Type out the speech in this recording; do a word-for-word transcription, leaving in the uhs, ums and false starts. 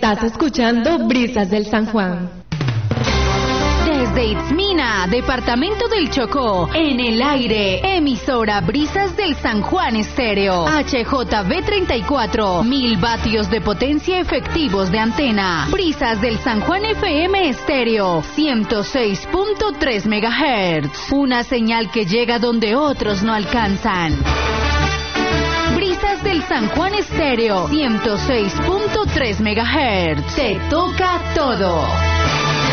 Estás escuchando Brisas del San Juan. Desde Itzmina, departamento del Chocó, en el aire, emisora Brisas del San Juan Estéreo, H J V treinta y cuatro, mil vatios de potencia efectivos de antena. Brisas del San Juan F M Estéreo, ciento seis punto tres megahertz, una señal que llega donde otros no alcanzan. Brisas del San Juan Estéreo, ciento seis punto tres megahertz, te toca todo.